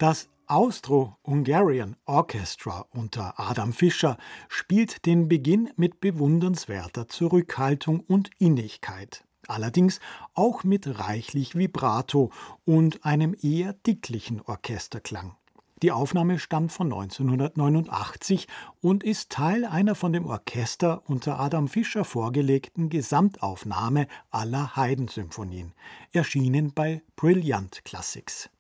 Das Austro-Hungarian Orchestra unter Adam Fischer spielt den Beginn mit bewundernswerter Zurückhaltung und Innigkeit. Allerdings auch mit reichlich Vibrato und einem eher dicklichen Orchesterklang. Die Aufnahme stammt von 1989 und ist Teil einer von dem Orchester unter Adam Fischer vorgelegten Gesamtaufnahme aller Haydn-Symphonien, erschienen bei Brilliant Classics.